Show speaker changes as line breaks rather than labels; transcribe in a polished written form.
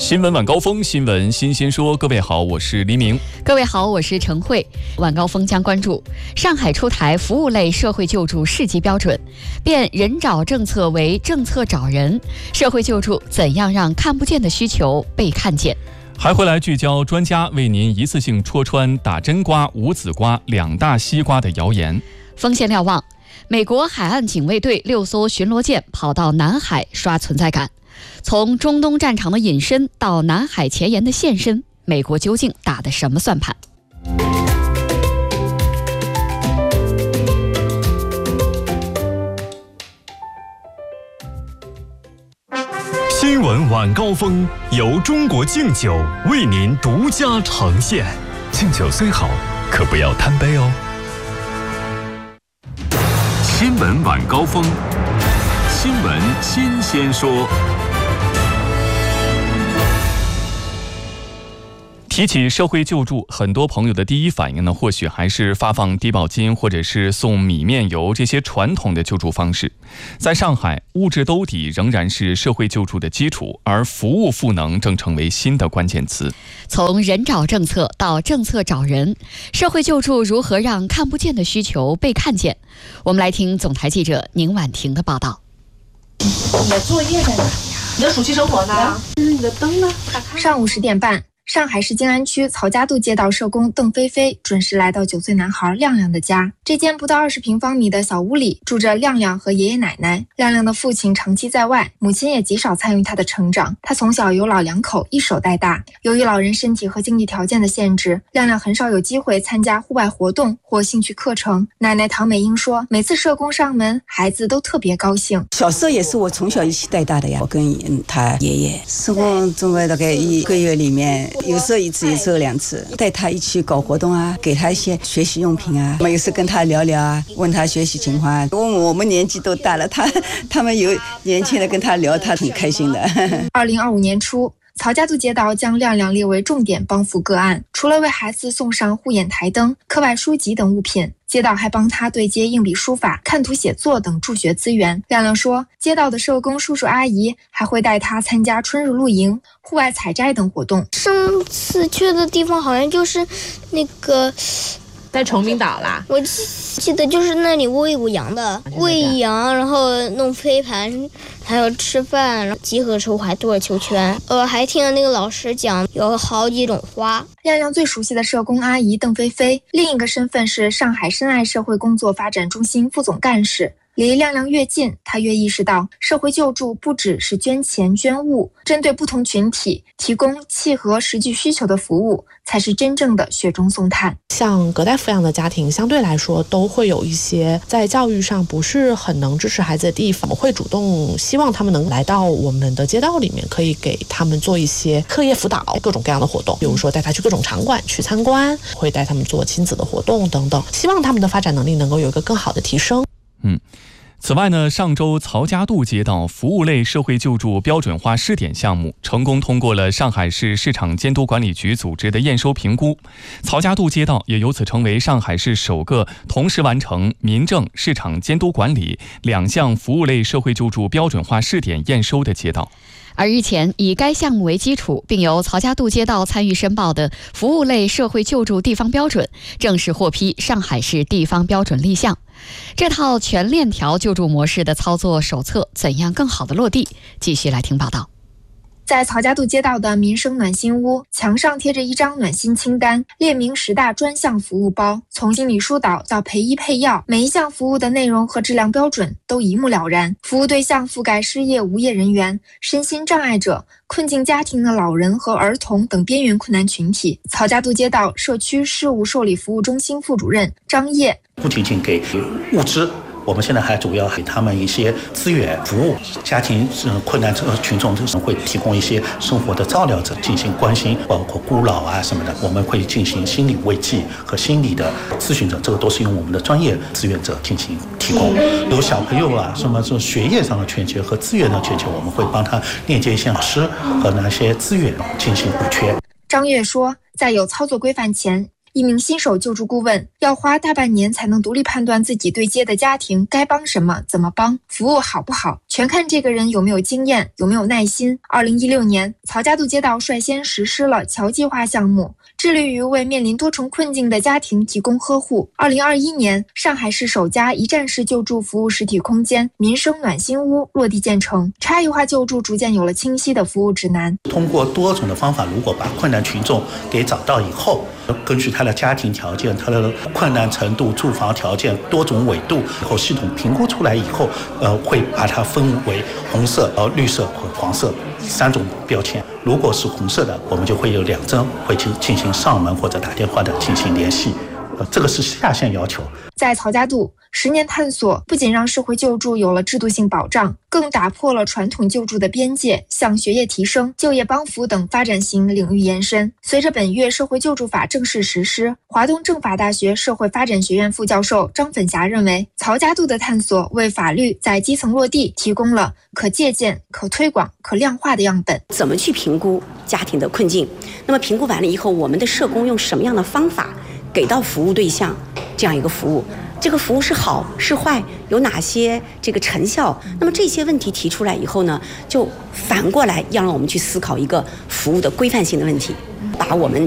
新闻晚高峰，新闻新鲜说。各位好，我是黎明。
各位好，我是陈慧。晚高峰将关注上海出台服务类社会救助市级标准，变人找政策为政策找人。社会救助怎样让看不见的需求被看见？
还会来聚焦专家为您一次性戳穿打真瓜、无籽瓜两大西瓜的谣言。
锋线瞭望，美国海岸警卫队6艘巡逻舰跑到南海刷存在感。从中东战场的隐身到南海前沿的现身，美国究竟打的什么算盘？
新闻晚高峰由中国敬酒为您独家呈现。敬酒虽好，可不要贪杯哦。新闻晚高峰，新闻新鲜说。
提起社会救助，很多朋友的第一反应呢，或许还是发放低保金或者是送米面油这些传统的救助方式。在上海，物质兜底仍然是社会救助的基础，而服务赋能正成为新的关键词。
从人找政策到政策找人，社会救助如何让看不见的需求被看见？我们来听总台记者宁婉婷的报道。
你的作业在哪里呀？你的暑期生活呢？你的灯呢？
上午10点半。上海市静安区曹家渡街道社工邓菲菲准时来到9岁男孩亮亮的家。这间不到20平方米的小屋里住着亮亮和爷爷奶奶。亮亮的父亲长期在外，母亲也极少参与他的成长。他从小由老两口一手带大。由于老人身体和经济条件的限制，亮亮很少有机会参加户外活动或兴趣课程。奶奶唐美英说，每次社工上门，孩子都特别高兴。
小时候也是我从小一起带大的呀，我跟他爷爷，社工总共大概1个月里面有时候1次，有时候2次，带他一起搞活动啊，给他一些学习用品啊。我们有时跟他聊聊啊，问他学习情况啊。我们年纪都大了，他们有年轻的跟他聊，他很开心的。
2025年初，曹家渡街道将亮亮列为重点帮扶个案，除了为孩子送上护眼台灯、课外书籍等物品，街道还帮他对接硬笔书法、看图写作等助学资源。亮亮说，街道的社工叔叔阿姨还会带他参加春日露营、户外采摘等活动。
上次去的地方好像就是那个
在崇明岛啦，
我记得就是那里喂羊的，喂羊，然后弄飞盘，还有吃饭，然后集合时候还做了球圈。还听了那个老师讲有好几种花。
亮亮最熟悉的社工阿姨邓菲菲，另一个身份是上海深爱社会工作发展中心副总干事。离亮亮越近，他越意识到社会救助不只是捐钱捐物，针对不同群体提供契合实际需求的服务，才是真正的雪中送炭。
像隔代抚养的家庭相对来说都会有一些在教育上不是很能支持孩子的地方，我们会主动希望他们能来到我们的街道里面，可以给他们做一些课业辅导，各种各样的活动，比如说带他去各种场馆去参观，会带他们做亲子的活动等等，希望他们的发展能力能够有一个更好的提升。
此外呢，上周曹家渡街道服务类社会救助标准化试点项目成功通过了上海市市场监督管理局组织的验收评估，曹家渡街道也由此成为上海市首个同时完成民政、市场监督管理2项服务类社会救助标准化试点验收的街道。
而日前以该项目为基础，并由曹家渡街道参与申报的服务类社会救助地方标准正式获批上海市地方标准立项。这套全链条救助模式的操作手册怎样更好的落地？继续来听报道。
在曹家渡街道的民生暖心屋，墙上贴着一张暖心清单，列明10大专项服务包，从心理疏导到陪医配药，每一项服务的内容和质量标准都一目了然。服务对象覆盖失业无业人员、身心障碍者、困境家庭的老人和儿童等边缘困难群体。曹家渡街道社区事务受理服务中心副主任张烨，
不仅仅给物资，我们现在还主要给他们一些资源服务，家庭困难群众会提供一些生活的照料者进行关心，包括孤老啊什么的，我们会进行心理慰藉和心理的咨询者，这个都是用我们的专业志愿者进行提供。有小朋友啊什么这学业上的欠缺和资源的欠缺，我们会帮他链接一些老师和那些资源进行补缺。
张烨说，在有操作规范前，一名新手救助顾问要花大半年才能独立判断自己对接的家庭该帮什么、怎么帮，服务好不好， 全看这个人有没有经验，有没有耐心。2016年，曹家渡街道率先实施了侨计划项目，致力于为面临多重困境的家庭提供呵护。2021年，上海市首家一站式救助服务实体空间“民生暖心屋”落地建成，差异化救助逐渐有了清晰的服务指南。
通过多种的方法，如果把困难群众给找到以后，根据他的家庭条件、他的困难程度、住房条件多种纬度，以后系统评估出来以后，会把它分为红色、绿色和黄色3种标签。如果是红色的，我们就会有2针会进行上门或者打电话的进行联系。这个是下限要求。
在曹家渡，10年探索不仅让社会救助有了制度性保障，更打破了传统救助的边界，向学业提升、就业帮扶等发展型领域延伸。随着本月社会救助法正式实施，华东政法大学社会发展学院副教授张粉霞认为，曹家渡的探索为法律在基层落地提供了可借鉴、可推广、可量化的样本。
怎么去评估家庭的困境？那么评估完了以后，我们的社工用什么样的方法给到服务对象这样一个服务？这个服务是好是坏，有哪些这个成效？那么这些问题提出来以后呢，就反过来要让我们去思考一个服务的规范性的问题，把我们